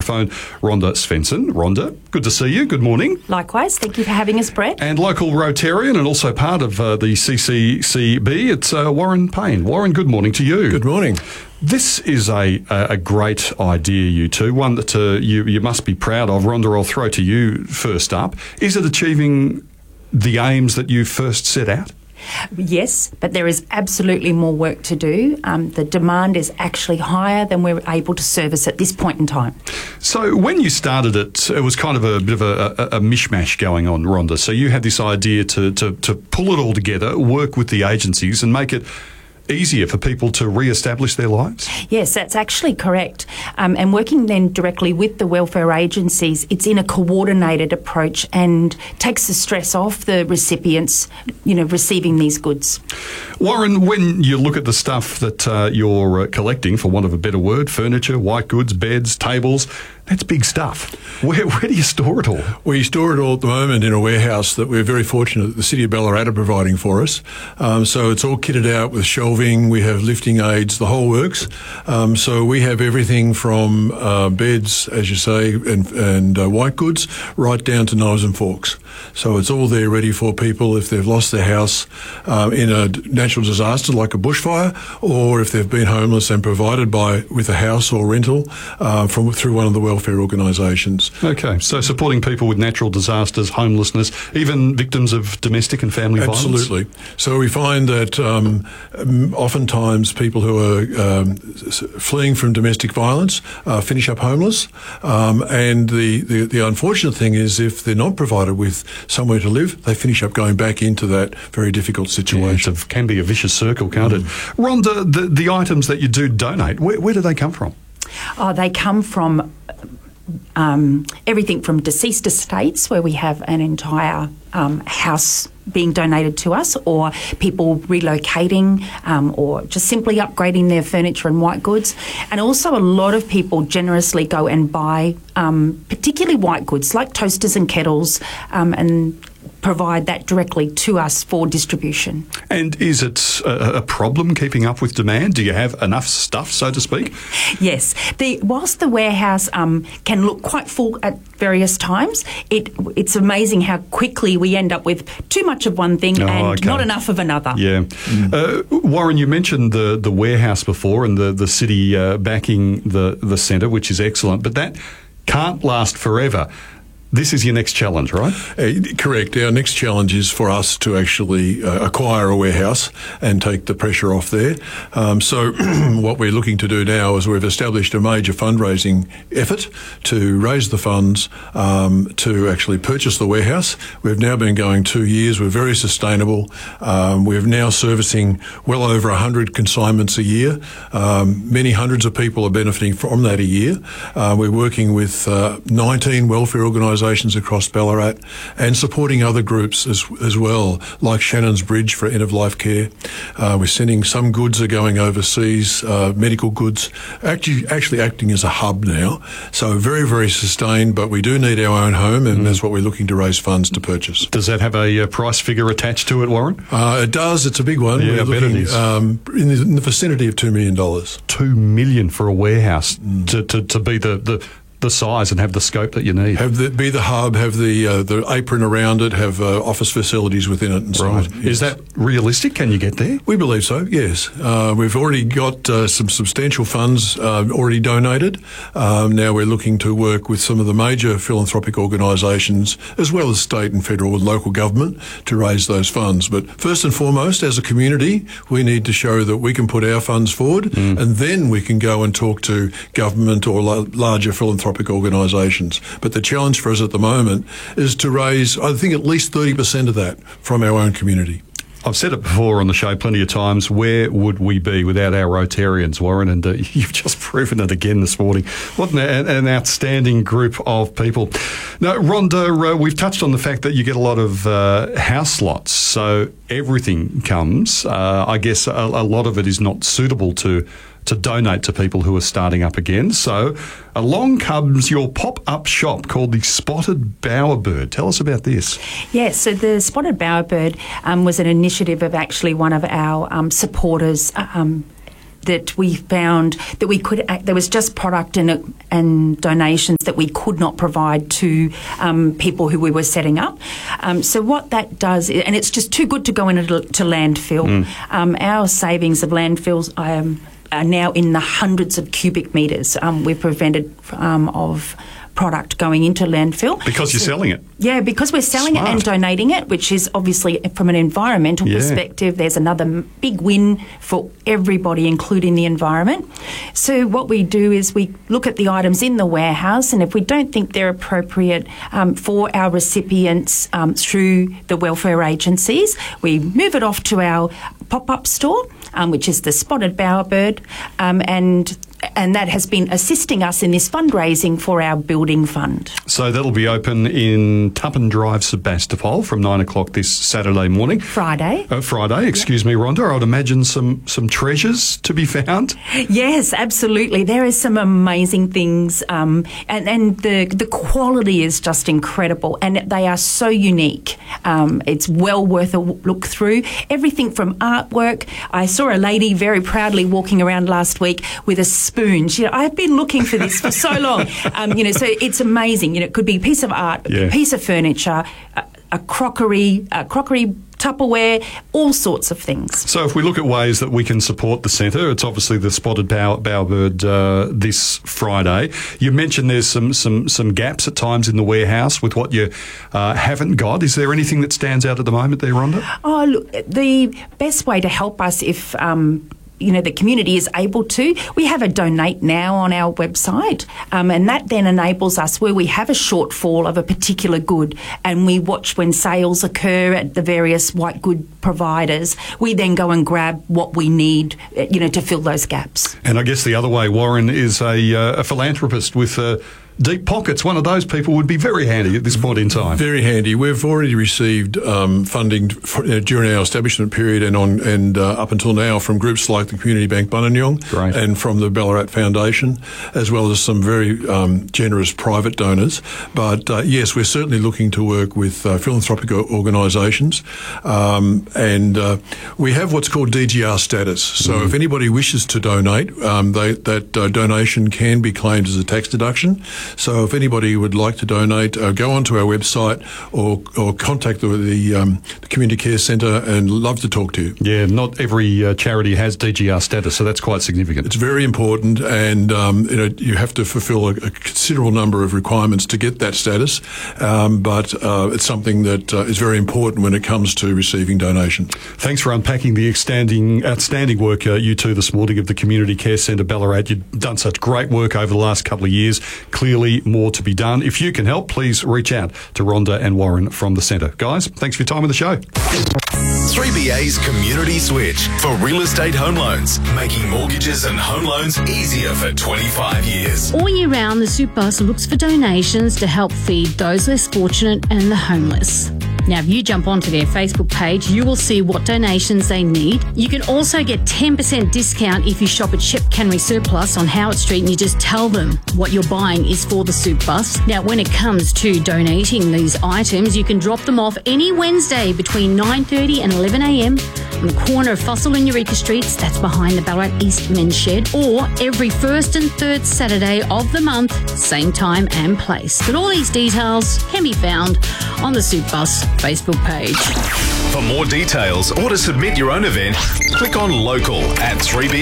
microphone, Rhonda Svensson. Rhonda, good to see you. Good morning. Likewise. Thank you for having us, Brett. And local Rotarian and also part of the CCCB, it's Warren Payne. Warren, good morning to you. Good morning. This is a great idea, you two, one that you must be proud of. Rhonda, I'll throw to you first up. Is it achieving the aims that you first set out? Yes, but there is absolutely more work to do. The demand is actually higher than we're able to service at this point in time. So when you started it was kind of a bit of a mishmash going on, Rhonda. So you had this idea to pull it all together, work with the agencies and make it easier for people to re-establish their lives? Yes, that's actually correct. And working then directly with the welfare agencies, it's in a coordinated approach and takes the stress off the recipients, receiving these goods. Warren, when you look at the stuff that you're collecting, for want of a better word, furniture, white goods, beds, tables, that's big stuff. Where do you store it all? We store it all at the moment in a warehouse that we're very fortunate that the City of Ballarat are providing for us. So it's all kitted out with shelving, we have lifting aids, the whole works. So we have everything from beds, as you say, and white goods, right down to knives and forks. So it's all there ready for people if they've lost their house in a natural disaster like a bushfire, or if they've been homeless and provided with a house or rental through one of the welfare organisations. Okay, so supporting people with natural disasters, homelessness, even victims of domestic and family violence? Absolutely. So we find that oftentimes people who are fleeing from domestic violence finish up homeless, and the unfortunate thing is if they're not provided with somewhere to live, they finish up going back into that very difficult situation. Yeah, it can be a vicious circle, can't it? Rhonda, the items that you do donate, where do they come from? Oh, they come from everything from deceased estates, where we have an entire house being donated to us, or people relocating, or just simply upgrading their furniture and white goods. And also a lot of people generously go and buy particularly white goods like toasters and kettles, and provide that directly to us for distribution. And is it a problem keeping up with demand? Do you have enough stuff, so to speak? Yes. Whilst the warehouse can look quite full at various times, it's amazing how quickly we end up with too much of one thing and not enough of another. Yeah. Warren, you mentioned the warehouse before and the city backing the centre, which is excellent, but that can't last forever. This is your next challenge, right? Correct. Our next challenge is for us to actually acquire a warehouse and take the pressure off there. So what we're looking to do now is we've established a major fundraising effort to raise the funds to actually purchase the warehouse. We've now been going 2 years. We're very sustainable. We're now servicing well over 100 consignments a year. Many hundreds of people are benefiting from that a year. We're working with 19 welfare organisations across Ballarat and supporting other groups as well, like Shannon's Bridge for end-of-life care. We're sending some goods are going overseas, medical goods, actually acting as a hub now. So very, very sustained, but we do need our own home, and that's what we're looking to raise funds to purchase. Does that have a price figure attached to it, Warren? It does. It's a big one. Yeah, we're looking, in the vicinity of $2 million. $2 million for a warehouse to be the size and have the scope that you need. Be the hub, have the apron around it, have office facilities within it and so on. Yes. Is that realistic? Can you get there? We believe so, yes. We've already got some substantial funds already donated. Now we're looking to work with some of the major philanthropic organisations as well as state and federal and local government to raise those funds. But first and foremost, as a community, we need to show that we can put our funds forward and then we can go and talk to government or larger philanthropic organisations. But the challenge for us at the moment is to raise, I think, at least 30% of that from our own community. I've said it before on the show plenty of times, where would we be without our Rotarians, Warren? And you've just proven it again this morning. What an outstanding group of people. Now, Rhonda, we've touched on the fact that you get a lot of house lots, so everything comes. I guess a lot of it is not suitable to donate to people who are starting up again. So along comes your pop-up shop called the Spotted Bowerbird. Tell us about this. Yes, so the Spotted Bowerbird was an initiative of actually one of our supporters, that we found that we could there was just product and donations that we could not provide to people who we were setting up. So what that does, and it's just too good to go into landfill. Our savings of landfills are now in the hundreds of cubic metres. We've prevented of product going into landfill. Because you're selling it. Yeah, because we're selling it and donating it, which is obviously from an environmental perspective, there's another big win for everybody, including the environment. So what we do is we look at the items in the warehouse, and if we don't think they're appropriate for our recipients through the welfare agencies, we move it off to our pop-up store, which is the Spotted Bowerbird, and that has been assisting us in this fundraising for our building fund. So that'll be open in Tuppen Drive, Sebastopol from 9 o'clock this Saturday morning. Friday, excuse me, Rhonda. I would imagine some treasures to be found. Yes, absolutely. There is some amazing things, and the quality is just incredible, and they are so unique. It's well worth a look through. Everything from artwork. I saw a lady very proudly walking around last week with a spoon. I've been looking for this for so long. So it's amazing. It could be a piece of art, a piece of furniture, a crockery Tupperware, all sorts of things. So if we look at ways that we can support the centre, it's obviously the Spotted Bowerbird this Friday. You mentioned there's some gaps at times in the warehouse with what you haven't got. Is there anything that stands out at the moment there, Rhonda? Oh, look, the best way to help us if the community is able to, we have a donate now on our website, and that then enables us where we have a shortfall of a particular good and we watch when sales occur at the various white good providers, we then go and grab what we need, to fill those gaps. And I guess the other way, Warren is a philanthropist with deep pockets. One of those people would be very handy at this point in time. Very handy. We've already received funding during our establishment period and up until now from groups like the Community Bank Bunanyong and from the Ballarat Foundation, as well as some very generous private donors. But yes, we're certainly looking to work with philanthropic organisations, and we have what's called DGR status. So if anybody wishes to donate, that donation can be claimed as a tax deduction. So if anybody would like to donate, go onto our website or contact the Community Care Centre and love to talk to you. Yeah, not every charity has DGR status, so that's quite significant. It's very important, and you have to fulfil a considerable number of requirements to get that status, but it's something that is very important when it comes to receiving donations. Thanks for unpacking the outstanding work you two this morning of the Community Care Centre Ballarat. You've done such great work over the last couple of years. Clearly more to be done. If you can help, please reach out to Rhonda and Warren from the centre. Guys, thanks for your time on the show. 3BA's Community Switch for real estate home loans, making mortgages and home loans easier for 25 years. All year round, the Soup Bus looks for donations to help feed those less fortunate and the homeless. Now, if you jump onto their Facebook page, you will see what donations they need. You can also get 10% discount if you shop at Shep Cannery Surplus on Howard Street and you just tell them what you're buying is for the Soup Bus. Now, when it comes to donating these items, you can drop them off any Wednesday between 9:30 and 11 a.m. on the corner of Fossil and Eureka Streets, that's behind the Ballarat East Men's Shed, or every first and third Saturday of the month, same time and place. But all these details can be found on the Soup Bus Facebook page. For more details or to submit your own event, click on local at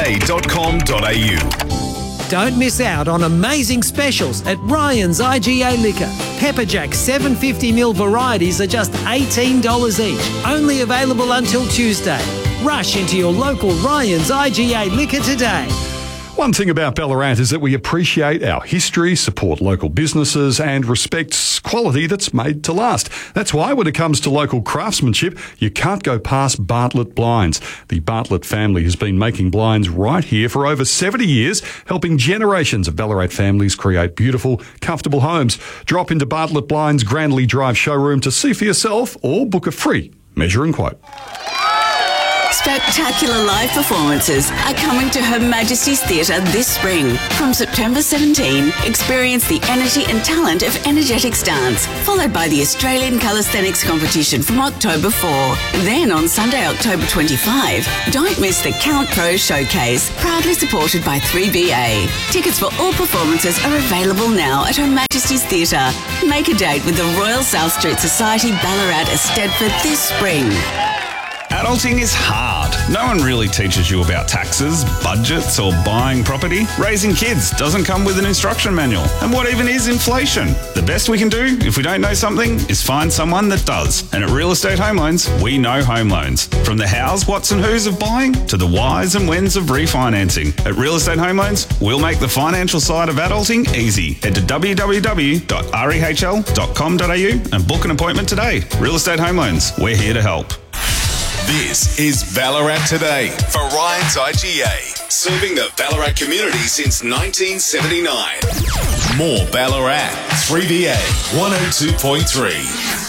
3ba.com.au. Don't miss out on amazing specials at Ryan's IGA Liquor. Pepperjack 750ml varieties are just $18 each. Only available until Tuesday. Rush into your local Ryan's IGA Liquor today. One thing about Ballarat is that we appreciate our history, support local businesses and respect quality that's made to last. That's why when it comes to local craftsmanship, you can't go past Bartlett Blinds. The Bartlett family has been making blinds right here for over 70 years, helping generations of Ballarat families create beautiful, comfortable homes. Drop into Bartlett Blinds Grandly Drive showroom to see for yourself or book a free measure and quote. Spectacular live performances are coming to Her Majesty's Theatre this spring. From September 17, experience the energy and talent of Energetics Dance, followed by the Australian Calisthenics Competition from October 4. Then on Sunday, October 25, don't miss the Count Pro Showcase, proudly supported by 3BA. Tickets for all performances are available now at Her Majesty's Theatre. Make a date with the Royal South Street Society, Ballarat, Eisteddfod this spring. Adulting is hard. No one really teaches you about taxes, budgets, or buying property. Raising kids doesn't come with an instruction manual. And what even is inflation? The best we can do, if we don't know something, is find someone that does. And at Real Estate Home Loans, we know home loans. From the hows, whats and whos of buying to the whys and whens of refinancing. At Real Estate Home Loans, we'll make the financial side of adulting easy. Head to www.rehl.com.au and book an appointment today. Real Estate Home Loans, we're here to help. This is Ballarat Today for Ryan's IGA, serving the Ballarat community since 1979. More Ballarat, 3BA 102.3.